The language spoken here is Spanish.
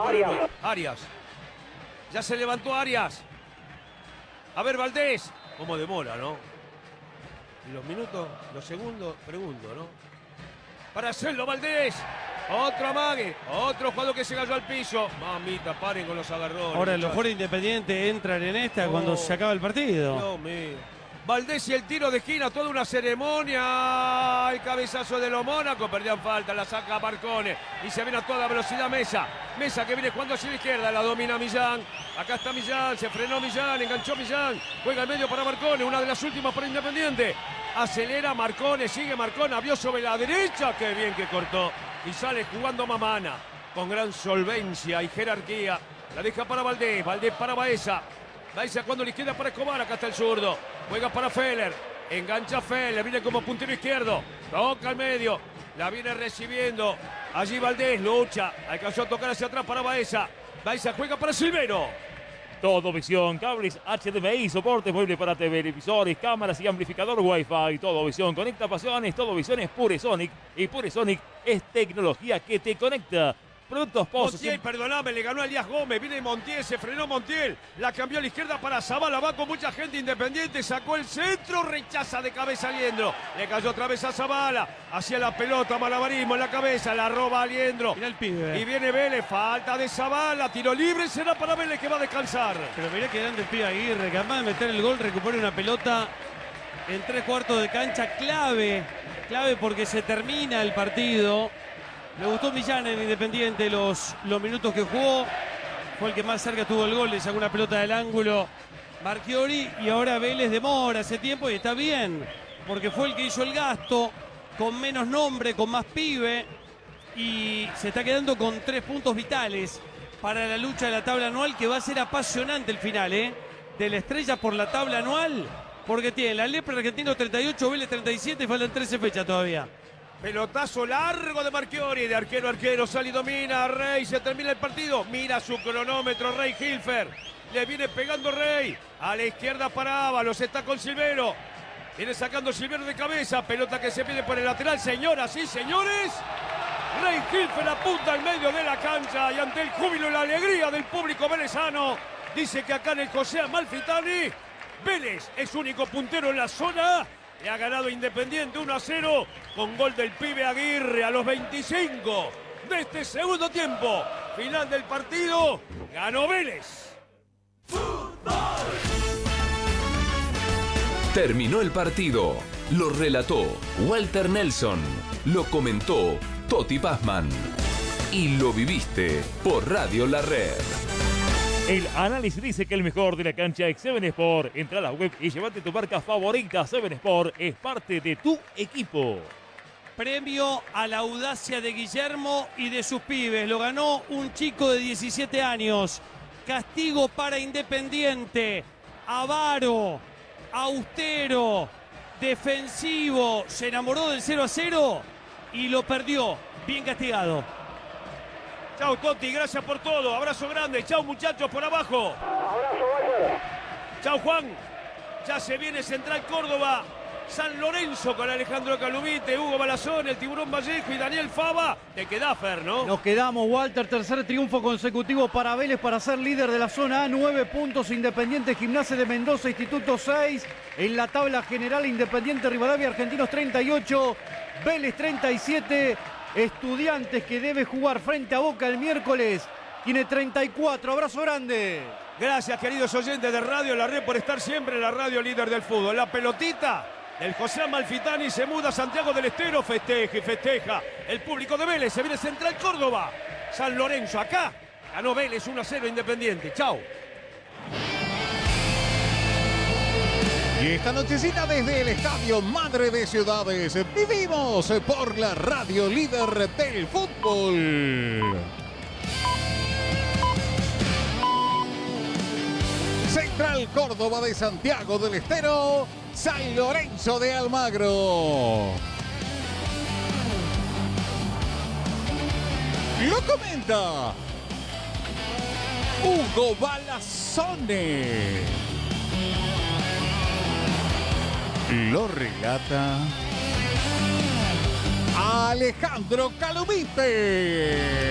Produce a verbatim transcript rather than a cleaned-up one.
Arias. Arias. Ya se levantó Arias. A ver, Valdés. ¿Cómo demora, no? Y los minutos, los segundos, pregunto, ¿no? Para hacerlo, Valdés. Otro amague. Otro jugador que se cayó al piso. Mamita, paren con los agarrones. Ahora los jugadores independientes entran en esta Oh, cuando se acaba el partido. Dios mío. Valdés y el tiro de esquina, toda una ceremonia. El cabezazo de los Mónacos, perdían falta, la saca Marcone y se viene a toda velocidad Mesa. Mesa que viene jugando hacia la izquierda, la domina Millán. Acá está Millán, se frenó Millán, enganchó Millán. Juega al medio para Marcone, una de las últimas para Independiente. Acelera Marcone, sigue Marcone, abrió sobre la derecha, qué bien que cortó. Y sale jugando Mamana, con gran solvencia y jerarquía. La deja para Valdés, Valdés para Baeza. Baeza cuando la izquierda para Escobar, acá está el zurdo. Juega para Feller, engancha Feller, viene como puntero izquierdo. Toca al medio, la viene recibiendo. Allí Valdés, lucha, alcanzó a tocar hacia atrás para Baeza. Baeza juega para Silvero. Todo Visión, cables H D M I, soportes, muebles para televisores, cámaras y amplificador Wi-Fi. Todo Visión conecta pasiones, Todo Visión es Pure Sonic y Pure Sonic es tecnología que te conecta. Productos Pozos. Montiel, perdoname, le ganó a Elías Gómez. Viene Montiel, se frenó Montiel. La cambió a la izquierda para Zavala. Va con mucha gente Independiente. Sacó el centro, rechaza de cabeza Aliendro. Le cayó otra vez a Zavala. Hacia la pelota, malabarismo en la cabeza. La roba Aliendro. Mirá el pibe. Y viene Vélez. Falta de Zavala. Tiro libre. Será para Vélez que va a descansar. Pero mirá que grande el pibe Aguirre, que además de meter el gol recupera una pelota en tres cuartos de cancha. Clave, clave porque se termina el partido. Me gustó Millán en Independiente los, los minutos que jugó. Fue el que más cerca tuvo el gol. Le sacó una pelota del ángulo Marchiori. Y ahora Vélez demora ese tiempo y está bien. Porque fue el que hizo el gasto. Con menos nombre, con más pibe. Y se está quedando con tres puntos vitales para la lucha de la tabla anual. Que va a ser apasionante el final, ¿eh? De la estrella por la tabla anual. Porque tiene la Lepre Argentino treinta y ocho, Vélez treinta y siete y faltan trece fechas todavía. Pelotazo largo de Marchiori, de arquero a arquero, sale y domina, Rey, se termina el partido, mira su cronómetro, Rey Hilfer, le viene pegando Rey, a la izquierda para Ábalos, está con Silvero, viene sacando Silvero de cabeza, pelota que se pide por el lateral, señoras y señores, Rey Hilfer apunta al medio de la cancha y ante el júbilo y la alegría del público velezano, dice que acá en el José Amalfitani, Vélez es único puntero en la zona. Le ha ganado Independiente uno a cero con gol del pibe Aguirre a los veinticinco de este segundo tiempo. Final del partido, ganó Vélez. Terminó el partido. Lo relató Walter Nelson. Lo comentó Toti Pazman. Y lo viviste por Radio La Red. El análisis dice que el mejor de la cancha es Seven Sport. Entra a la web y llévate tu marca favorita. Seven Sport es parte de tu equipo. Premio a la audacia de Guillermo y de sus pibes. Lo ganó un chico de diecisiete años. Castigo para Independiente. Avaro, austero, defensivo. Se enamoró del cero a cero y lo perdió. Bien castigado. Chau Toti, gracias por todo. Abrazo grande. Chau muchachos por abajo. Abrazo, Walter. Chau Juan. Ya se viene Central Córdoba. San Lorenzo con Alejandro Calubite, Hugo Balazón, el Tiburón Vallejo y Daniel Fava. Te quedás, Fer, ¿no? Nos quedamos, Walter. Tercer triunfo consecutivo para Vélez para ser líder de la zona A. Nueve puntos. Independiente Gimnasia de Mendoza, Instituto seis. En la tabla general, Independiente Rivadavia, Argentinos treinta y ocho. Vélez treinta y siete. Estudiantes que debe jugar frente a Boca el miércoles. Tiene treinta y cuatro. Abrazo grande. Gracias, queridos oyentes de Radio La Red, por estar siempre en la radio líder del fútbol. La pelotita del José Amalfitani se muda a Santiago del Estero. Festeja y festeja el público de Vélez. Se viene Central Córdoba. San Lorenzo acá. Ganó Vélez uno a cero Independiente. Chau. Y esta nochecita desde el Estadio Madre de Ciudades vivimos por la radio líder del fútbol. Central Córdoba de Santiago del Estero, San Lorenzo de Almagro. Lo comenta Hugo Balazone. Lo relata Alejandro Calubite.